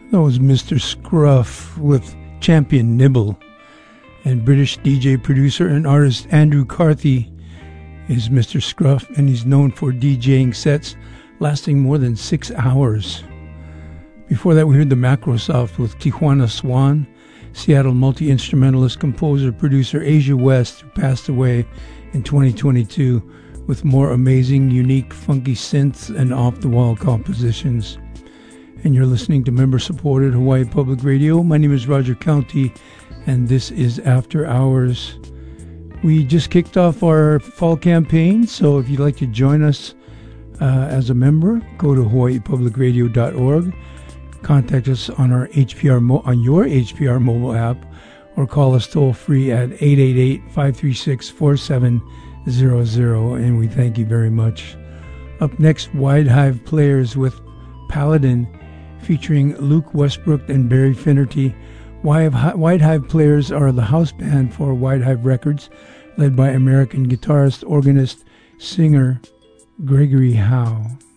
That was Mr. Scruff with Champion Nibble. And British DJ, producer, and artist Andrew Carthy is Mr. Scruff, and he's known for DJing sets lasting more than 6 hours. Before that, we heard the Macrosoft with Tijuana Swan, Seattle multi-instrumentalist, composer, producer Asia West, who passed away in 2022 with more amazing, unique, funky synths and off-the-wall compositions. And you're listening to member-supported Hawaii Public Radio. My name is Roger County, and this is After Hours. We just kicked off our fall campaign, so if you'd like to join us as a member, go to hawaiipublicradio.org, contact us on our on your HPR mobile app, or call us toll-free at 888-536-4700, and we thank you very much. Up next, Wide Hive Players with Paladin, featuring Luke Westbrook and Barry Finnerty. Wide Hive Players are the house band for Wide Hive Records, led by American guitarist, organist, singer Gregory Howe.